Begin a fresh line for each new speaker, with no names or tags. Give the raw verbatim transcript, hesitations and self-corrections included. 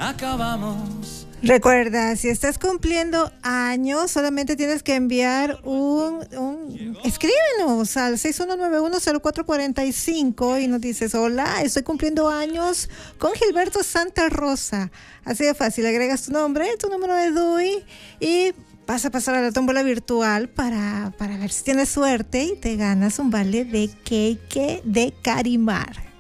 acabamos.
Recuerda, si estás cumpliendo años, solamente tienes que enviar un, un escríbenos al seis uno nueve uno cero cuatro cuatro cinco y nos dices: hola, estoy cumpliendo años con Gilberto Santa Rosa. Así de fácil, agregas tu nombre, tu número de D U I y vas a pasar a la tómbola virtual para, para ver si tienes suerte y te ganas un vale de cake de Carimar.